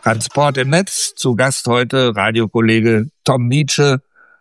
Transport im Netz. Zu Gast heute Radiokollege Tom Nietzsche,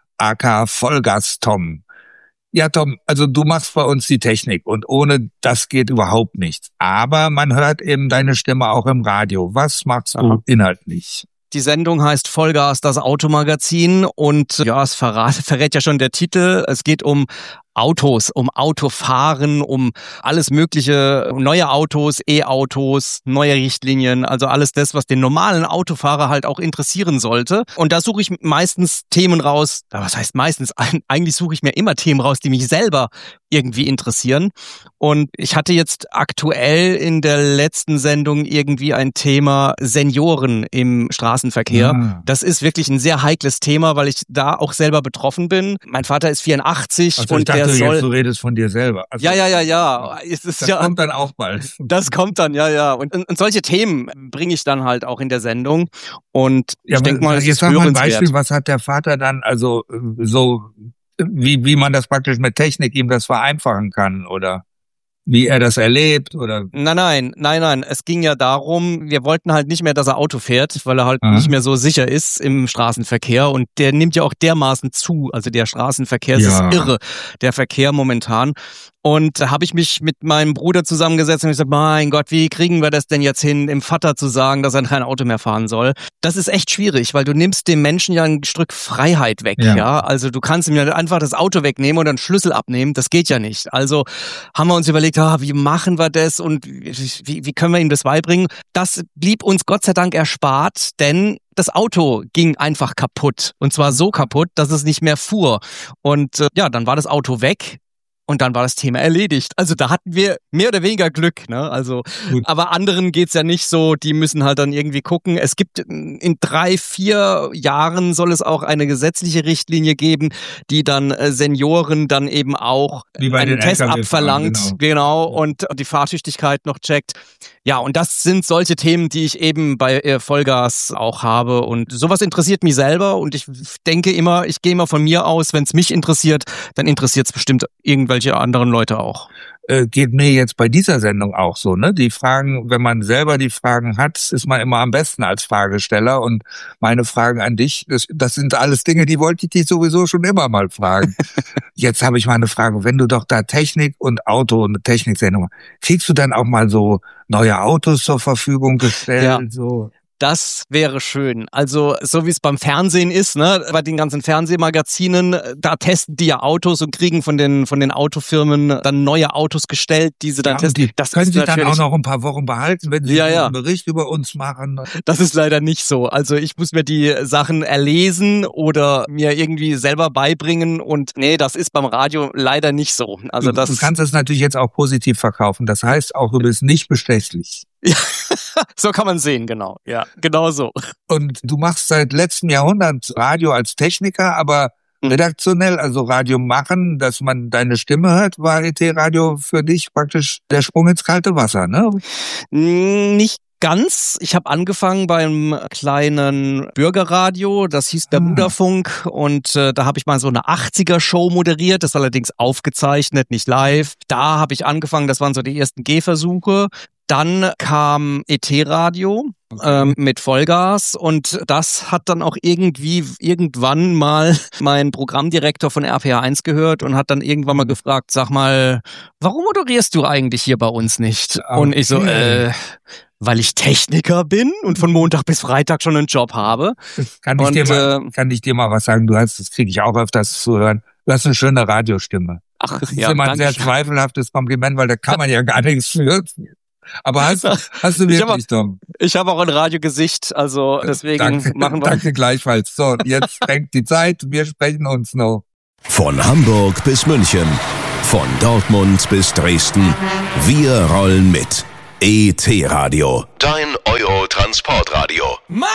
aka Vollgas Tom. Ja, Tom, also du machst bei uns die Technik und ohne das geht überhaupt nichts. Aber man hört eben deine Stimme auch im Radio. Was machst du inhaltlich? Die Sendung heißt Vollgas, das Automagazin, und ja, es verrät ja schon der Titel. Es geht um Autos, um Autofahren, um alles mögliche, neue Autos, E-Autos, neue Richtlinien, also alles das, was den normalen Autofahrer halt auch interessieren sollte. Und da suche ich meistens Themen raus, was heißt meistens, eigentlich suche ich mir immer Themen raus, die mich selber irgendwie interessieren. Und ich hatte jetzt aktuell in der letzten Sendung irgendwie ein Thema Senioren im Straßenverkehr. Ja. Das ist wirklich ein sehr heikles Thema, weil ich da auch selber betroffen bin. Mein Vater ist 84 also und der soll... Du redest von dir selber. Also Ja. Das kommt dann auch bald. Das kommt dann, ja. Und solche Themen bringe ich dann halt auch in der Sendung. Und ich denke mal, es ist hörenswert. Jetzt sag mal ein Beispiel, was hat der Vater dann, also so, wie man das praktisch mit Technik ihm das vereinfachen kann, oder wie er das erlebt, oder? Nein. Es ging ja darum, wir wollten halt nicht mehr, dass er Auto fährt, weil er halt nicht mehr so sicher ist im Straßenverkehr, und der nimmt ja auch dermaßen zu. Also der Straßenverkehr, es ist irre, der Verkehr momentan. Und da habe ich mich mit meinem Bruder zusammengesetzt und ich gesagt, mein Gott, wie kriegen wir das denn jetzt hin, dem Vater zu sagen, dass er kein Auto mehr fahren soll? Das ist echt schwierig, weil du nimmst dem Menschen ja ein Stück Freiheit weg, ja. Also du kannst ihm ja einfach das Auto wegnehmen oder einen Schlüssel abnehmen, das geht ja nicht. Also haben wir uns überlegt, wie machen wir das und wie können wir ihm das beibringen? Das blieb uns Gott sei Dank erspart, denn das Auto ging einfach kaputt. Und zwar so kaputt, dass es nicht mehr fuhr. Und dann war das Auto weg. Und dann war das Thema erledigt. Also da hatten wir mehr oder weniger Glück, ne? Also, aber anderen geht's ja nicht so, die müssen halt dann irgendwie gucken. Es gibt in 3-4 Jahren soll es auch eine gesetzliche Richtlinie geben, die dann Senioren dann eben auch einen Test abverlangt, genau, und die Fahrtüchtigkeit noch checkt. Ja, und das sind solche Themen, die ich eben bei Vollgas auch habe, und sowas interessiert mich selber, und ich denke immer, ich gehe immer von mir aus, wenn es mich interessiert, dann interessiert es bestimmt irgendwelche anderen Leute auch. Geht mir jetzt bei dieser Sendung auch so, ne? Die Fragen, wenn man selber die Fragen hat, ist man immer am besten als Fragesteller, und meine Fragen an dich, das sind alles Dinge, die wollte ich dich sowieso schon immer mal fragen. Jetzt habe ich mal eine Frage, wenn du doch da Technik und Auto und Techniksendung, kriegst du dann auch mal so neue Autos zur Verfügung gestellt? Ja. So? Das wäre schön. Also so wie es beim Fernsehen ist, ne, bei den ganzen Fernsehmagazinen, da testen die ja Autos und kriegen von den Autofirmen dann neue Autos gestellt, die sie dann testen. Das können sie dann auch noch ein paar Wochen behalten, wenn sie einen Bericht über uns machen. Das ist leider nicht so. Also ich muss mir die Sachen erlesen oder mir irgendwie selber beibringen, und nee, das ist beim Radio leider nicht so. Also du kannst das natürlich jetzt auch positiv verkaufen. Das heißt auch, du bist nicht bestechlich. Ja, so kann man sehen, genau. Ja, genau so. Und du machst seit letztem Jahrhundert Radio als Techniker, aber redaktionell, also Radio machen, dass man deine Stimme hört, war ET-Radio für dich praktisch der Sprung ins kalte Wasser, ne? Nicht ganz. Ich habe angefangen beim kleinen Bürgerradio, das hieß Bermuda-Funk, und da habe ich mal so eine 80er-Show moderiert, das allerdings aufgezeichnet, nicht live. Da habe ich angefangen, das waren so die ersten Gehversuche. Dann kam ET-Radio mit Vollgas, und das hat dann auch irgendwann mal mein Programmdirektor von RPR1 gehört und hat dann irgendwann mal gefragt, sag mal, warum moderierst du eigentlich hier bei uns nicht? Okay. Und ich so, weil ich Techniker bin und von Montag bis Freitag schon einen Job habe. Kann ich dir mal was sagen? Das kriege ich auch öfters zu hören. Du hast eine schöne Radiostimme. Ach, das ist immer ein sehr zweifelhaftes Kompliment, weil da kann man ja gar nichts für. Aber hast du wirklich, Tom? Ich habe auch ein Radiogesicht, also deswegen machen wir... Danke gleichfalls. So, jetzt drängt die Zeit, wir sprechen uns noch. Von Hamburg bis München, von Dortmund bis Dresden, wir rollen mit. ET-Radio. Dein Euro-Transportradio.